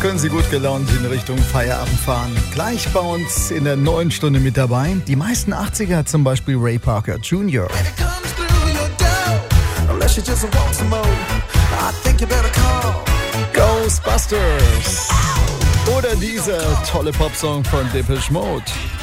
können Sie gut gelaunt in Richtung Feierabend fahren. Gleich bei uns in der neuen Stunde mit dabei. Die meisten 80er, zum Beispiel Ray Parker Jr. Ghostbusters. Oder dieser tolle Popsong von Depeche Mode.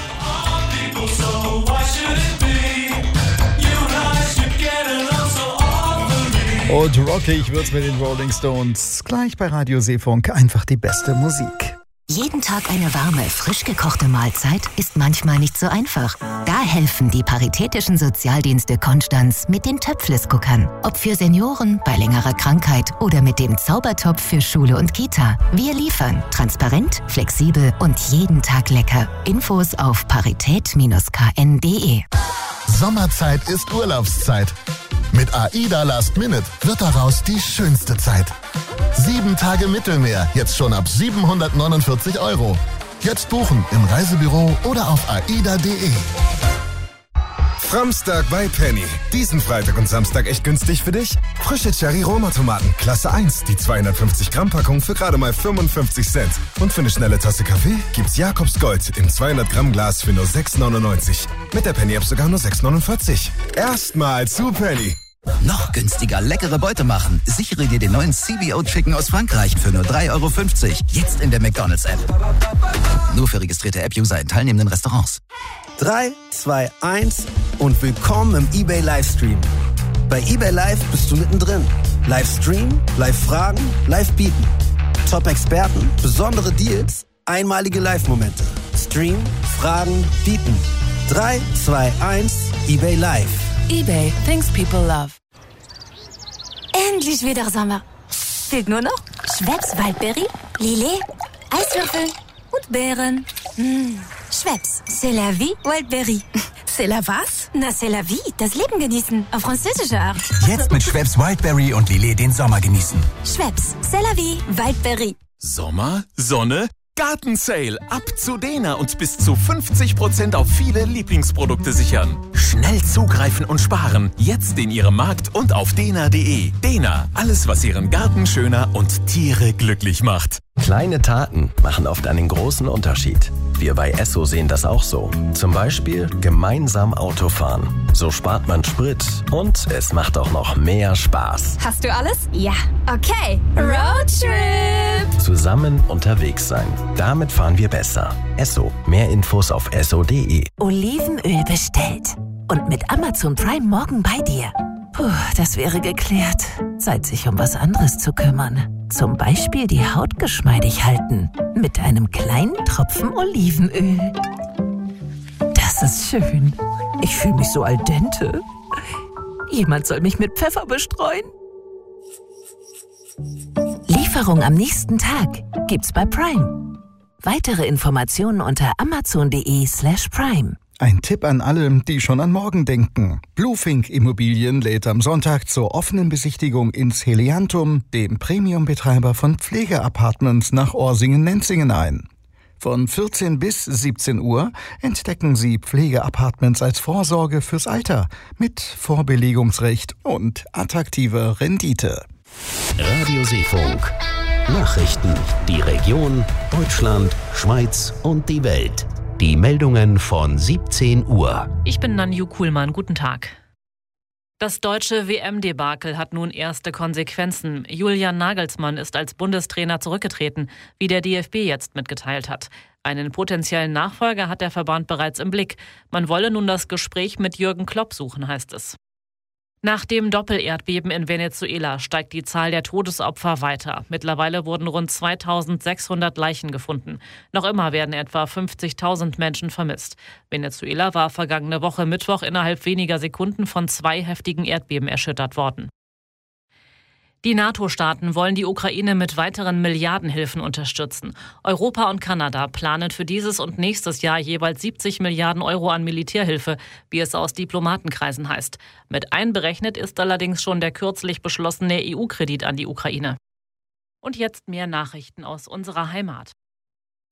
Und rockig wird's mit den Rolling Stones. Gleich bei Radio Seefunk einfach die beste Musik. Jeden Tag eine warme, frisch gekochte Mahlzeit ist manchmal nicht so einfach. Da helfen die Paritätischen Sozialdienste Konstanz mit den Töpfles-Cookern. Ob für Senioren, bei längerer Krankheit oder mit dem Zaubertopf für Schule und Kita. Wir liefern transparent, flexibel und jeden Tag lecker. Infos auf parität-kn.de. Sommerzeit ist Urlaubszeit. Mit AIDA Last Minute wird daraus die schönste Zeit. 7 Tage Mittelmeer, jetzt schon ab 749 €. Jetzt buchen im Reisebüro oder auf aida.de. Framstag bei Penny. Diesen Freitag und Samstag echt günstig für dich? Frische Cherry-Roma-Tomaten, Klasse 1, die 250 Gramm Packung für gerade mal 55 Cent. Und für eine schnelle Tasse Kaffee gibt's Jakobs Gold im 200 Gramm Glas für nur 6,99. Mit der Penny-App sogar nur 6,49. Erstmal zu Penny. Noch günstiger leckere Beute machen. Sichere dir den neuen CBO Chicken aus Frankreich für nur 3,50 €. Jetzt in der McDonald's-App. Nur für registrierte App-User in teilnehmenden Restaurants. 3, 2, 1 und willkommen im eBay Livestream. Bei eBay Live bist du mittendrin. Livestream, Live-Fragen, Live-Bieten. Top-Experten, besondere Deals, einmalige Live-Momente. Stream, Fragen, Bieten. 3, 2, 1, eBay Live. eBay, things people love. Endlich wieder Sommer. Fehlt nur noch Schweppes Waldberry, Lillet, Eiswürfel und Beeren. Schweppes, c'est la vie, Waldberry. C'est la was? Na, c'est la vie, das Leben genießen, auf französische Art. Jetzt mit Schweppes Wildberry und Lillet den Sommer genießen. Schweppes, c'est la vie, Waldberry. Sommer, Sonne, Gartensale. Ab zu Dena und bis zu 50% auf viele Lieblingsprodukte sichern. Schnell zugreifen und sparen. Jetzt in Ihrem Markt und auf dena.de. Dena, alles was Ihren Garten schöner und Tiere glücklich macht. Kleine Taten machen oft einen großen Unterschied. Wir bei Esso sehen das auch so. Zum Beispiel gemeinsam Autofahren. So spart man Sprit und es macht auch noch mehr Spaß. Hast du alles? Ja. Okay. Roadtrip. Zusammen unterwegs sein. Damit fahren wir besser. Esso. Mehr Infos auf esso.de. Olivenöl bestellt. Und mit Amazon Prime morgen bei dir. Puh, das wäre geklärt. Zeit, sich um was anderes zu kümmern. Zum Beispiel die Haut geschmeidig halten. Mit einem kleinen Tropfen Olivenöl. Das ist schön. Ich fühle mich so al dente. Jemand soll mich mit Pfeffer bestreuen. Lieferung am nächsten Tag gibt's bei Prime. Weitere Informationen unter amazon.de/prime. Ein Tipp an alle, die schon an morgen denken. Bluefink Immobilien lädt am Sonntag zur offenen Besichtigung ins Heliantum, dem Premium-Betreiber von Pflegeapartments nach Orsingen-Nenzingen ein. Von 14 bis 17 Uhr entdecken Sie Pflegeapartments als Vorsorge fürs Alter mit Vorbelegungsrecht und attraktiver Rendite. Radio Seefunk. Nachrichten, die Region, Deutschland, Schweiz und die Welt. Die Meldungen von 17 Uhr. Ich bin Nanju Kuhlmann. Guten Tag. Das deutsche WM-Debakel hat nun erste Konsequenzen. Julian Nagelsmann ist als Bundestrainer zurückgetreten, wie der DFB jetzt mitgeteilt hat. Einen potenziellen Nachfolger hat der Verband bereits im Blick. Man wolle nun das Gespräch mit Jürgen Klopp suchen, heißt es. Nach dem Doppelerdbeben in Venezuela steigt die Zahl der Todesopfer weiter. Mittlerweile wurden rund 2600 Leichen gefunden. Noch immer werden etwa 50.000 Menschen vermisst. Venezuela war vergangene Woche Mittwoch innerhalb weniger Sekunden von 2 heftigen Erdbeben erschüttert worden. Die NATO-Staaten wollen die Ukraine mit weiteren Milliardenhilfen unterstützen. Europa und Kanada planen für dieses und nächstes Jahr jeweils 70 Milliarden Euro an Militärhilfe, wie es aus Diplomatenkreisen heißt. Mit einberechnet ist allerdings schon der kürzlich beschlossene EU-Kredit an die Ukraine. Und jetzt mehr Nachrichten aus unserer Heimat.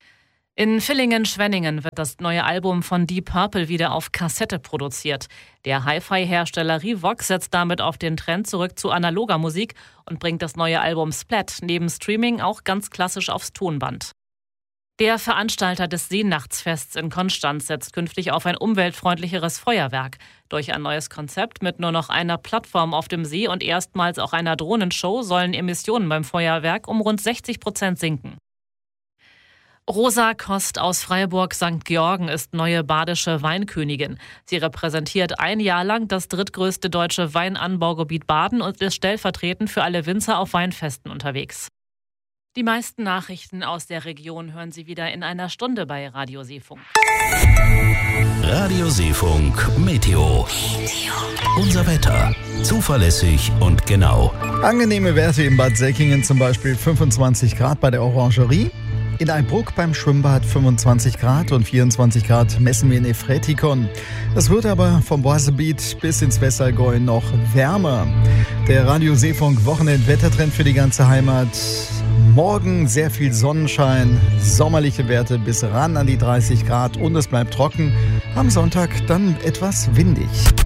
In Villingen-Schwenningen wird das neue Album von Deep Purple wieder auf Kassette produziert. Der Hi-Fi-Hersteller Revox setzt damit auf den Trend zurück zu analoger Musik und bringt das neue Album Splat neben Streaming auch ganz klassisch aufs Tonband. Der Veranstalter des Seenachtsfests in Konstanz setzt künftig auf ein umweltfreundlicheres Feuerwerk. Durch ein neues Konzept mit nur noch einer Plattform auf dem See und erstmals auch einer Drohnenshow sollen Emissionen beim Feuerwerk um rund 60% sinken. Rosa Kost aus Freiburg St. Georgen ist neue badische Weinkönigin. Sie repräsentiert ein Jahr lang das drittgrößte deutsche Weinanbaugebiet Baden und ist stellvertretend für alle Winzer auf Weinfesten unterwegs. Die meisten Nachrichten aus der Region hören Sie wieder in einer Stunde bei Radio Seefunk. Radio Seefunk Meteo. Unser Wetter. Zuverlässig und genau. Angenehme Werte in Bad Säckingen, zum Beispiel 25 Grad bei der Orangerie. In Einbruck beim Schwimmbad 25 Grad und 24 Grad messen wir in Efretikon. Es wird aber vom Boisebiet bis ins Westergäu noch wärmer. Der Radio Seefunk Wochenend-Wettertrend für die ganze Heimat. Morgen sehr viel Sonnenschein, sommerliche Werte bis ran an die 30 Grad und es bleibt trocken. Am Sonntag dann etwas windig.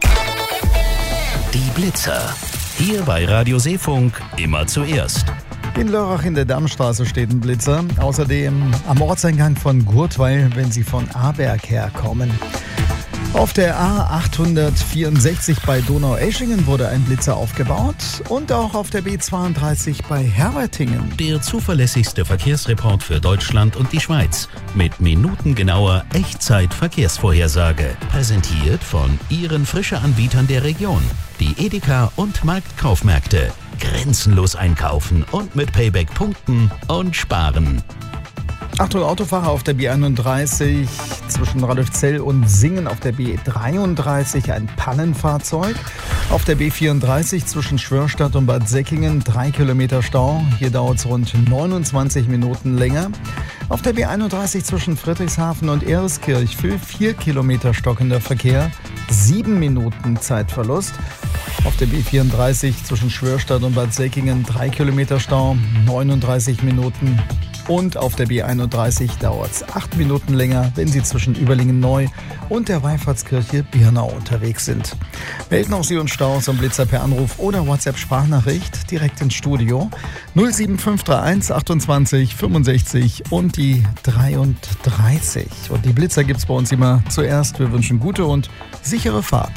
Die Blitzer. Hier bei Radio Seefunk immer zuerst. In Lörrach in der Dammstraße steht ein Blitzer. Außerdem am Ortseingang von Gurtweil, wenn Sie von Aberg herkommen. Auf der A864 bei Donaueschingen wurde ein Blitzer aufgebaut und auch auf der B32 bei Herbertingen. Der zuverlässigste Verkehrsreport für Deutschland und die Schweiz mit minutengenauer Echtzeit-Verkehrsvorhersage. Präsentiert von Ihren Frische-Anbietern der Region. Die Edeka und Marktkaufmärkte. Grenzenlos einkaufen und mit Payback punkten und sparen. Achtung, Autofahrer auf der B31 zwischen Radolfzell und Singen, auf der B33 ein Pannenfahrzeug. Auf der B34 zwischen Schwörstadt und Bad Säckingen 3 Kilometer Stau. Hier dauert es rund 29 Minuten länger. Auf der B31 zwischen Friedrichshafen und Ereskirch für 4 Kilometer stockender Verkehr. 7 Minuten Zeitverlust. Auf der B34 zwischen Schwörstadt und Bad Säckingen 3 Kilometer Stau, 39 Minuten. Und auf der B31 dauert es 8 Minuten länger, wenn Sie zwischen Überlingen-Neu und der Wallfahrtskirche Birnau unterwegs sind. Melden auch Sie uns Staus und Blitzer per Anruf oder WhatsApp-Sprachnachricht direkt ins Studio 07531 28 65 und die 33. Und die Blitzer gibt es bei uns immer zuerst. Wir wünschen gute und sichere Fahrt.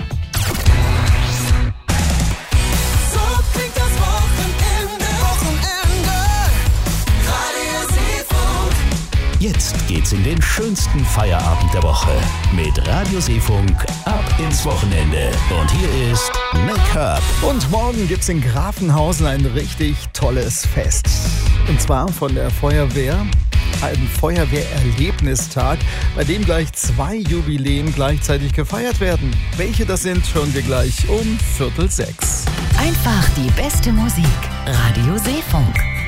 Jetzt geht's in den schönsten Feierabend der Woche mit Radio Seefunk ab ins Wochenende. Und hier ist Make-up. Und morgen gibt's in Grafenhausen ein richtig tolles Fest. Und zwar von der Feuerwehr. Ein Feuerwehrerlebnistag, bei dem gleich 2 Jubiläen gleichzeitig gefeiert werden. Welche das sind, hören wir gleich um 5:45. Einfach die beste Musik. Radio Seefunk.